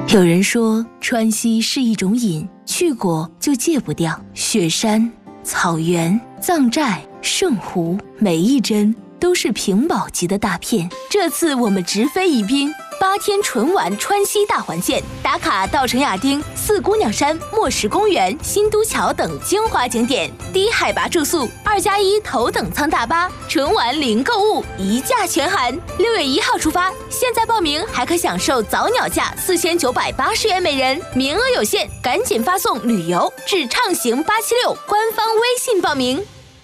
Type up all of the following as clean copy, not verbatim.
有人说川西是一种瘾，去过就戒不掉。雪山、草原、藏寨、圣湖，每一帧都是屏保级的大片。这次我们直飞宜宾，8天纯玩川西大环线，打卡稻城亚丁、四姑娘山、墨石公园、新都桥等精华景点，低海拔住宿，2+1头等舱大巴，纯玩零购物，一价全含。6月1号出发，现在报名还可享受早鸟价4980元每人，名额有限，赶紧发送旅游至畅行876官方微信报名。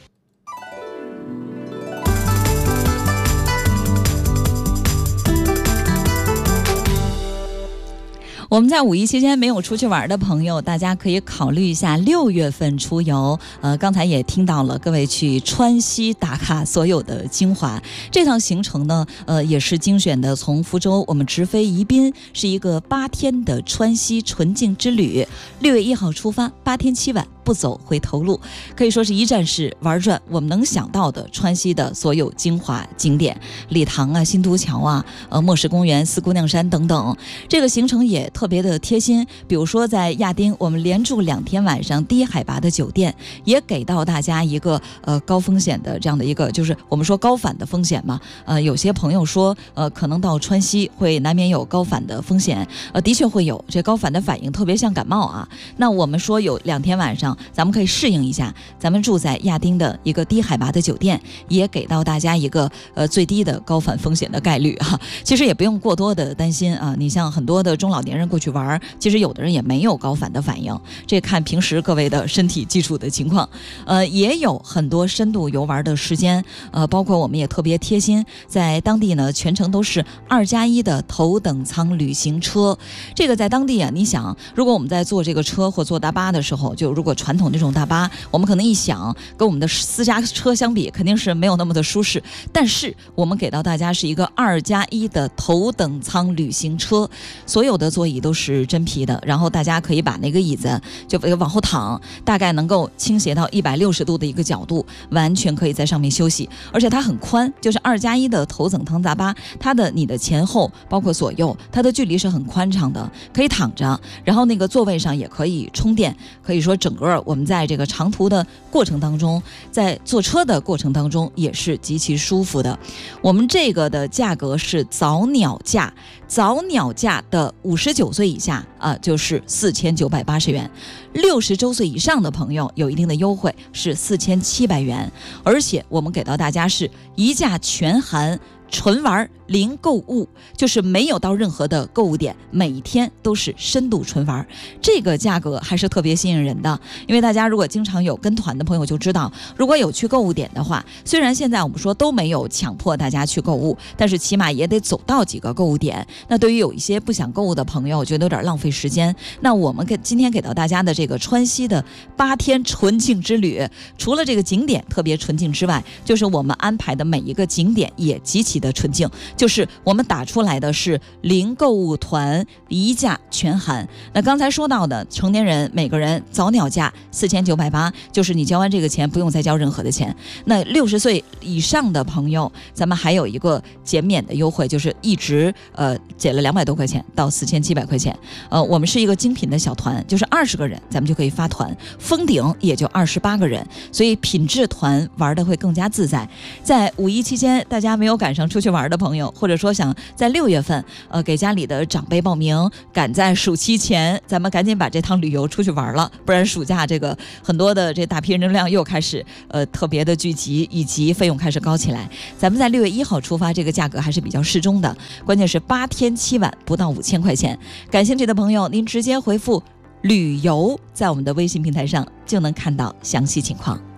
我们在5一期间没有出去玩的朋友，大家可以考虑一下6月份出游。刚才也听到了各位去川西打卡所有的精华。这趟行程呢，也是精选的，从福州我们直飞宜宾，是一个8天的川西纯净之旅。6月1号出发，8天7晚。不走回头路，可以说是一站式玩转我们能想到的川西的所有精华景点，礼堂啊、新都桥啊、墨石公园、四姑娘山等等。这个行程也特别的贴心，比如说在亚丁，我们连住2天晚上低海拔的酒店，也给到大家一个高风险的这样的一个，就是我们说高反的风险嘛。有些朋友说可能到川西会难免有高反的风险，的确会有，这高反的反应特别像感冒啊。那我们说有2天晚上。咱们可以适应一下，咱们住在亚丁的一个低海拔的酒店，也给到大家一个最低的高反风险的概率啊。其实也不用过多的担心啊。你像很多的中老年人过去玩，其实有的人也没有高反的反应，这看平时各位的身体基础的情况。也有很多深度游玩的时间，包括我们也特别贴心，在当地呢全程都是2+1的头等舱旅行车。这个在当地啊，你想，如果我们在坐这个车或坐大巴的时候，就如果传统这种大巴，我们可能一想跟我们的私家车相比肯定是没有那么的舒适，但是我们给到大家是一个2+1的头等舱旅行车，所有的座椅都是真皮的，然后大家可以把那个椅子就往后躺，大概能够倾斜到160度的一个角度，完全可以在上面休息。而且它很宽，就是2+1的头等舱大巴，它的你的前后包括左右，它的距离是很宽敞的，可以躺着，然后那个座位上也可以充电。可以说整个我们在这个长途的过程当中，在坐车的过程当中也是极其舒服的。我们这个的价格是早鸟价，早鸟价的59岁以下就是4980元，60周岁以上的朋友有一定的优惠，是4700元，而且我们给到大家是一价全含，纯玩零购物，就是没有到任何的购物点，每一天都是深度纯玩。这个价格还是特别吸引人的，因为大家如果经常有跟团的朋友就知道，如果有去购物点的话，虽然现在我们说都没有强迫大家去购物，但是起码也得走到几个购物点。那对于有一些不想购物的朋友，我觉得有点浪费时间。那我们今天给到大家的这个川西的8天纯净之旅，除了这个景点特别纯净之外，就是我们安排的每一个景点也极其的纯净，就是我们打出来的是零购物团，一价全含。那刚才说到的成年人每个人早鸟价4980，就是你交完这个钱不用再交任何的钱。那60岁以上的朋友，咱们还有一个减免的优惠，就是一直减了200多块钱到4700块钱。我们是一个精品的小团，就是20个人咱们就可以发团，封顶也就28个人，所以品质团玩的会更加自在。在5一期间大家没有赶上出去玩的朋友，或者说想在6月份给家里的长辈报名，赶在暑期前咱们赶紧把这趟旅游出去玩了，不然暑假这个很多的这大批人流量又开始特别的聚集，以及费用开始高起来。咱们在6月1号出发，这个价格还是比较适中的，关键是8天7晚不到5000块钱。感兴趣的朋友您直接回复旅游，在我们的微信平台上就能看到详细情况。